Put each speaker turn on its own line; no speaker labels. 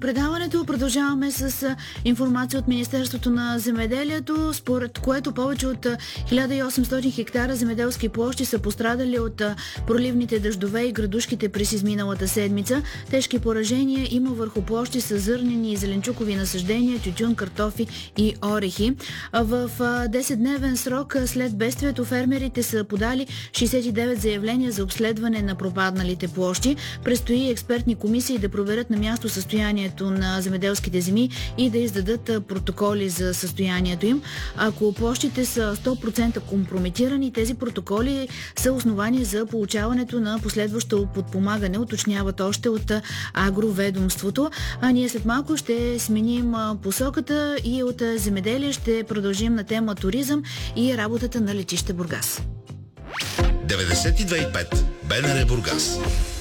предаването продължаваме с информация от Министерството на земеделието, според което повече от 1800 хектара земеделски площи са пострадали от проливните дъждове и градушките през изминалата седмица. Тежки поражения има върху площи с зърнени и зеленчукови насъждения, тютюн, картофи и орехи. В 10-дневен срок след бедствието фермерите са подали 69 заявления за обследване на пропадналите площи. Предстои експертни комисии да проверят на място състоянието на земеделските земи и да издадат протоколи за състоянието им. Ако площите са 100% компрометирани, тези протоколи са основание за получаването на последващо подпомагане, уточняват още от агроведомството. А ние след малко ще сменим посоката и от земеделие ще продължим на тема туризъм и работата на летище Бургас.
92,5 БНР Бургас.